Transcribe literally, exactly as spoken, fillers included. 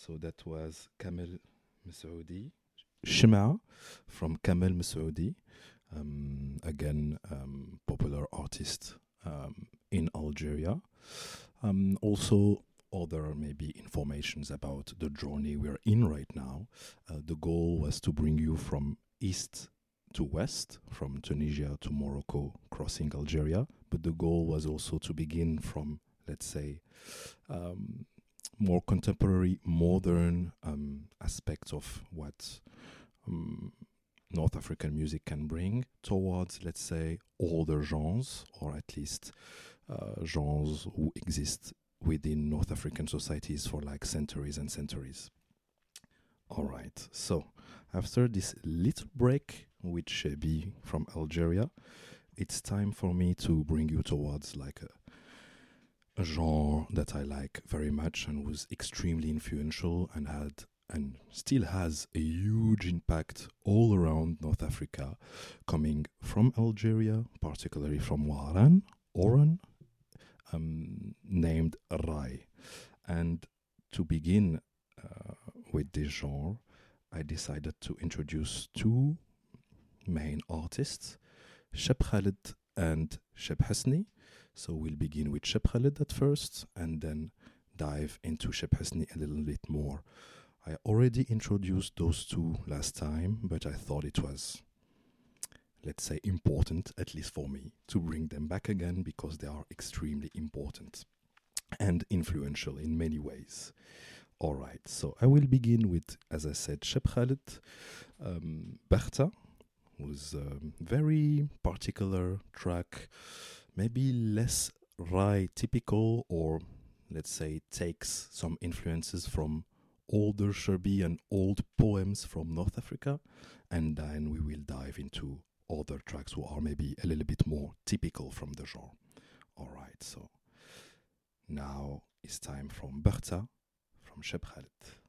So that was Kamel Masoudi, Shima from Kamel Masoudi, um, again, um, popular artist um, in Algeria. Um, also, other maybe informations about the journey we're in right now. Uh, the goal was to bring you from east to west, from Tunisia to Morocco, crossing Algeria. But the goal was also to begin from, let's say, um, more contemporary, modern um, aspects of what um, North African music can bring towards, let's say, older genres, or at least uh, genres who exist within North African societies for like centuries and centuries. All right, so after this little break with Shebi from Algeria, it's time for me to bring you towards like a a genre that I like very much and was extremely influential and had and still has a huge impact all around North Africa, coming from Algeria, particularly from Oran, Oran, um, named Rai. And to begin uh, with this genre, I decided to introduce two main artists, Cheb Khaled and Cheb Hasni. So we'll begin with Cheb Khaled at first and then dive into Cheb Hasni a little bit more. I already introduced those two last time, but I thought it was, let's say, important, at least for me, to bring them back again because they are extremely important and influential in many ways. All right, so I will begin with, as I said, Cheb Khaled, um, Bertha, was a very particular track, maybe less Rai typical, or let's say takes some influences from older Sherbi and old poems from North Africa, and then we will dive into other tracks who are maybe a little bit more typical from the genre. All right, so now it's time from Bertha from Cheb Khaled.